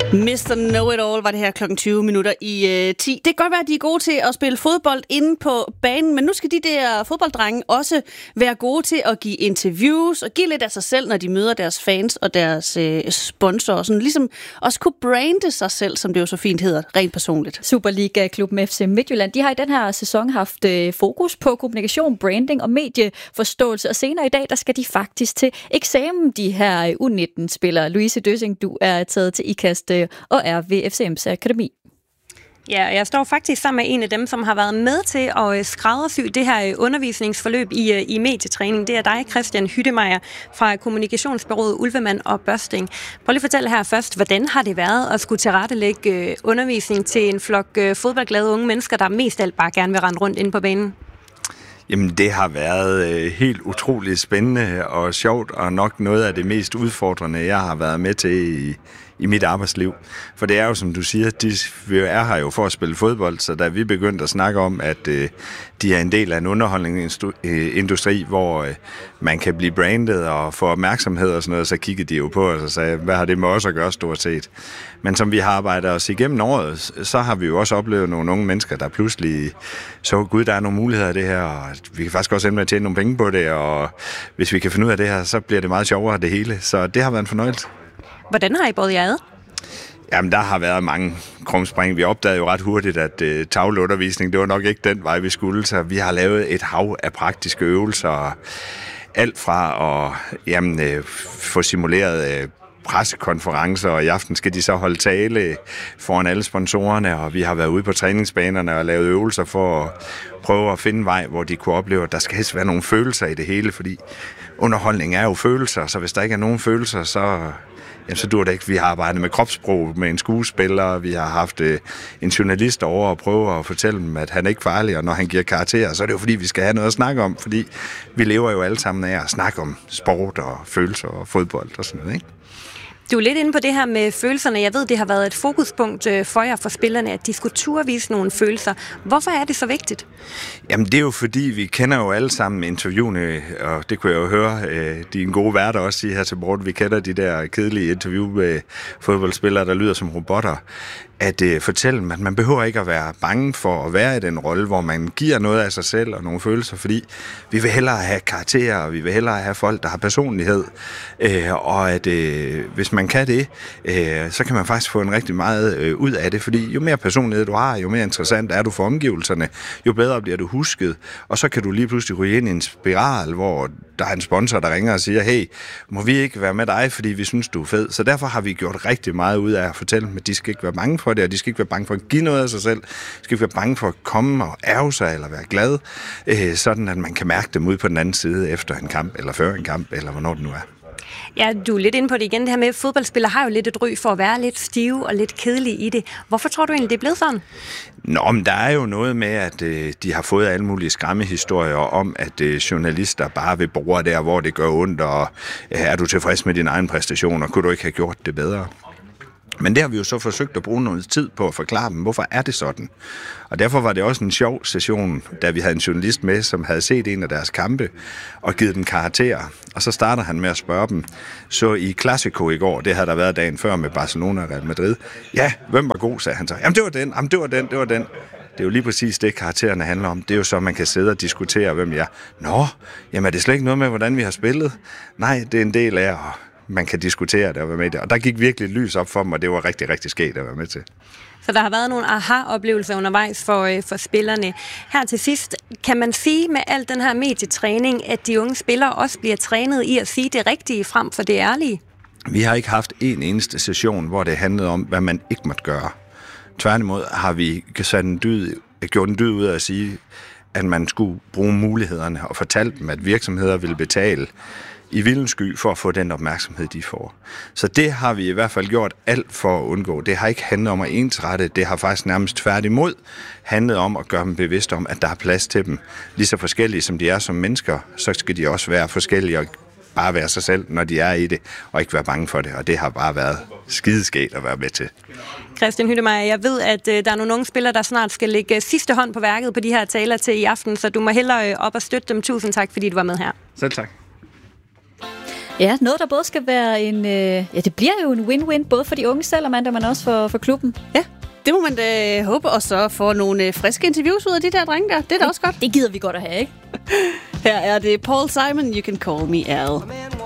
Mr. Know-It-All var det her klokken 20 minutter i 10. Det kan godt være, at de er gode til at spille fodbold inde på banen, men nu skal de der fodbolddrenge også være gode til at give interviews og give lidt af sig selv, når de møder deres fans og deres sponsorer. Sådan ligesom også kunne brande sig selv, som det jo så fint hedder, rent personligt. Superliga-klubben FC Midtjylland, de har i den her sæson haft fokus på kommunikation, branding og medieforståelse, og senere i dag, der skal de faktisk til eksamen, de her U19-spillere. Louise Døssing, du er taget til IKAST og er ved FCM's akademi. Ja, jeg står faktisk sammen med en af dem, som har været med til at skræddersy det her undervisningsforløb i medietræning. Det er dig, Christian Hyttemeier fra kommunikationsbureauet Ulvemann og Børsting. Prøv lige at fortælle her først, hvordan har det været at skulle tilrettelægge undervisning til en flok fodboldglade unge mennesker, der mest alt bare gerne vil rende rundt inde på banen? Jamen, det har været helt utroligt spændende og sjovt, og nok noget af det mest udfordrende, jeg har været med til i mit arbejdsliv. For det er jo, som du siger, vi er her jo for at spille fodbold, så da vi begyndte at snakke om, at de er en del af en underholdningsindustri, hvor man kan blive brandet og få opmærksomhed og sådan noget, så kiggede de jo på os og sagde, hvad har det med os at gøre stort set? Men som vi har arbejdet os igennem året, så har vi jo også oplevet nogle unge mennesker, der pludselig så, gud, der er nogle muligheder af det her, og vi kan faktisk også ende med at tjene nogle penge på det, og hvis vi kan finde ud af det her, så bliver det meget sjovere det hele. Så det har været en fornøjelse. Hvordan har I båret jer ad? Jamen, der har været mange krumspring. Vi opdagede jo ret hurtigt, at tavleundervisning, det var nok ikke den vej, vi skulle. Så vi har lavet et hav af praktiske øvelser. Alt fra at få simuleret pressekonferencer, og i aften skal de så holde tale foran alle sponsorerne, og vi har været ude på træningsbanerne og lavet øvelser for at prøve at finde en vej, hvor de kunne opleve, at der skal helst være nogle følelser i det hele, fordi underholdning er jo følelser, så hvis der ikke er nogen følelser, så dur det ikke. Vi har arbejdet med kropssprog med en skuespiller, vi har haft en journalist over og prøve at fortælle dem, at han er ikke farlig, og når han giver karakterer, så er det jo fordi, vi skal have noget at snakke om, fordi vi lever jo alle sammen af at snakke om sport og følelser og fodbold og sådan noget, ikke? Du er lidt inde på det her med følelserne. Jeg ved, det har været et fokuspunkt for jer, for spillerne, at de skulle turde vise nogle følelser. Hvorfor er det så vigtigt? Jamen, det er jo fordi, vi kender jo alle sammen interviewene, og det kunne jeg jo høre dine gode værter også sige her til morgen. Vi kender de der kedelige interview med fodboldspillere, der lyder som robotter. At fortælle dem, at man behøver ikke at være bange for at være i den rolle, hvor man giver noget af sig selv og nogle følelser, fordi vi vil hellere have karakterer, og vi vil hellere have folk, der har personlighed, og at hvis man kan det, så kan man faktisk få en rigtig meget ud af det, fordi jo mere personlighed du har, jo mere interessant er du for omgivelserne, jo bedre bliver du husket, og så kan du lige pludselig ryge ind i en spiral, hvor der er en sponsor, der ringer og siger, hey, må vi ikke være med dig, fordi vi synes, du er fed. Så derfor har vi gjort rigtig meget ud af at fortælle dem, at de skal ikke være bange for det, og de skal ikke være bange for at give noget af sig selv. De skal ikke være bange for at komme og ærge sig eller være glad, sådan at man kan mærke dem ud på den anden side efter en kamp, eller før en kamp, eller hvornår det nu er. Ja, du er lidt inde på det igen. Det her med, at fodboldspillere har jo lidt et ry for at være lidt stive og lidt kedelige i det. Hvorfor tror du egentlig, det er blevet sådan? Nå, men der er jo noget med, at de har fået alle mulige skræmmehistorier om, at journalister bare vil bruge der, hvor det gør ondt, og er du tilfreds med din egen præstation, og kunne du ikke have gjort det bedre? Men det har vi jo så forsøgt at bruge noget tid på at forklare dem, hvorfor er det sådan. Og derfor var det også en sjov session, da vi havde en journalist med, som havde set en af deres kampe og givet dem karakterer. Og så starter han med at spørge dem, så i Clasico i går, det havde der været dagen før med Barcelona og Real Madrid. Ja, hvem var god, sagde han så. Jamen det var den, det var den. Det er jo lige præcis det, karaktererne handler om. Det er jo så, man kan sidde og diskutere, hvem jeg er. Nå, jamen er det slet ikke noget med, hvordan vi har spillet? Nej, det er en del af man kan diskutere det og være med i det. Og der gik virkelig lys op for dem, og det var rigtig, rigtig skægt at være med til. Så der har været nogle aha-oplevelser undervejs for spillerne. Her til sidst, kan man sige med al den her medietræning, at de unge spillere også bliver trænet i at sige det rigtige frem for det ærlige? Vi har ikke haft en eneste session, hvor det handlede om, hvad man ikke måtte gøre. Tværtimod har vi gjort en dyd ud af at sige, at man skulle bruge mulighederne og fortalt dem, at virksomheder ville betale i vildens sky for at få den opmærksomhed, de får. Så det har vi i hvert fald gjort alt for at undgå. Det har ikke handlet om at ensrette, det har faktisk nærmest tværtimod handlet om at gøre dem bevidste om, at der er plads til dem. Lige så forskellige som de er som mennesker, så skal de også være forskellige og bare være sig selv, når de er i det, og ikke være bange for det. Og det har bare været skideskægt at være med til. Christian Hyttemeier, jeg ved, at der er nogle unge spillere, der snart skal lægge sidste hånd på værket på de her taler til i aften, så du må hellere op og støtte dem. Tusind tak, fordi du var med her. Selv tak. Ja, noget, der både skal være en... det bliver jo en win-win, både for de unge selv, Amanda, men også for klubben. Ja, det må man da håbe, og så få nogle friske interviews ud af de der drenge der. Det er da også godt. Det gider vi godt at have, ikke? Her er det Paul Simon, You Can Call Me Al.